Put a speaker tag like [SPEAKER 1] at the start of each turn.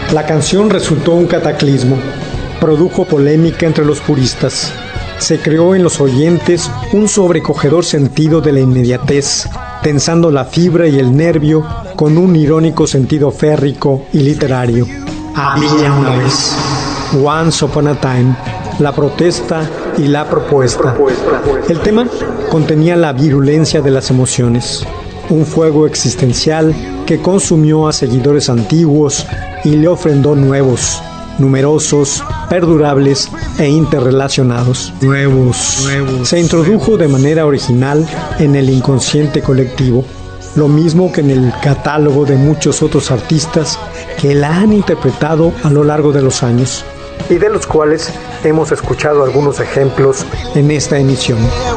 [SPEAKER 1] La canción resultó un cataclismo. Produjo polémica entre los puristas. Se creó en los oyentes un sobrecogedor sentido de la inmediatez, tensando la fibra y el nervio con un irónico sentido férrico y literario. Había una vez. Once Upon a Time. La protesta y la propuesta. El tema contenía la virulencia de las emociones, un fuego existencial que consumió a seguidores antiguos y le ofrendó nuevos, numerosos, perdurables e interrelacionados. Se introdujo de manera original en el inconsciente colectivo, lo mismo que en el catálogo de muchos otros artistas que la han interpretado a lo largo de los años, y de los cuales hemos escuchado algunos ejemplos en esta emisión.